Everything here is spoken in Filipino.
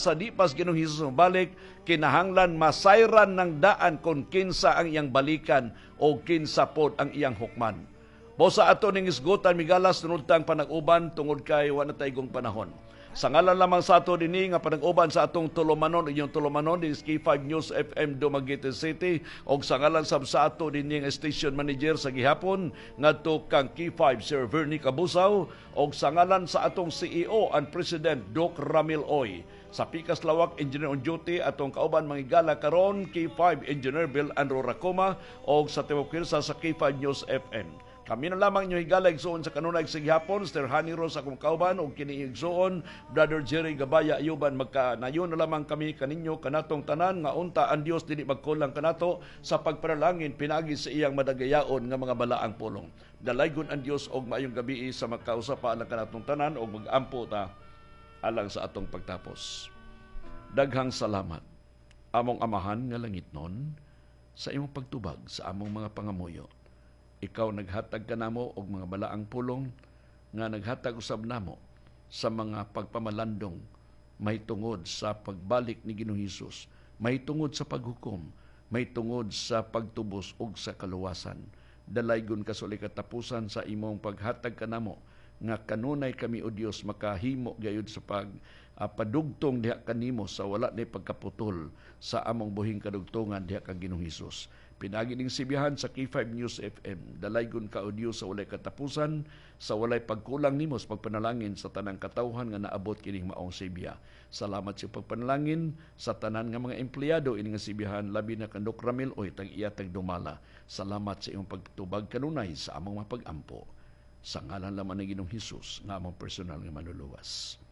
sa di pas Ginoong Hesus balik, kinahanglan masayran ng daan kung kinsa ang iyang balikan o kinsa pod ang iyang hukman. Mo sa ato ning isgutan migalas tunod tang panag-uban tungod kay wa na taygong panahon. Sa ngalan lamang sa ato dinhi nga panag-uban sa atong tulumanon, inyong tulumanon din K5 News FM Dumaguete City, og sa ngalan sab sa ato dinhi nga station manager sa gihapon ngadto kang K5 Sir Vernie Cabusaw, og sa ngalan sa atong CEO and President Doc Ramil Oy. Sa pikas lawak engineer on duty atong kauban mangigala karon K5 Engineer Bill Andrew Racoma, og sa tibuok sa K5 News FM. Kami na lamang nyo higala igsuon sa kanunay sa gihapon, Sir Hani Rose akong kauban, o kini igsuon, Brother Jerry Gabaya Ayuban, magkanayon na lamang kami kaninyo kanatong tanan, nga unta ang Dios dili magkulang kanato sa pagpanalangin pinagi sa iyang madagayaon nga mga balaang pulong. Dalaygon ang Dios og maayong gabi sa magkausap alang kanatong tanan og magampo ta alang sa atong pagtapos. Daghang salamat, among Amahan nga langitnon, sa imong pagtubag sa among mga pangamuyo. Ikaw naghatag kanamo og mga balaang pulong nga naghatag usab namo sa mga pagpamalandong may tungod sa pagbalik ni Ginoong Hesus, may tungod sa paghukom, may tungod sa pagtubos ug sa kaluwasan. Dalaygon ka sa katapusan sa imong paghatag kanamo nga kanunay kami o Dios makahimo gayud sa padugtong diha kanimo sa wala ni pagkaputol sa among buhing kadugtongan diha kang Ginoong Hesus. Pinagi ning sibihan sa K5 News FM. Dalaygon ka o Dios sa walay katapusan, sa walay pagkulang nimo sa pagpanalangin sa tanang katawhan nga naabot kining maong sibiya. Salamat sa pagpanalangin sa tanan nga mga empleyado ini nga sibihan, labi na kandok Ramil Oy tag iya tag dumala. Salamat sa imong pagtubag kanunay sa among mapag-ampo. Sa ngalan lamang ng Ginoong Hesus nga among personal nga manluluwas.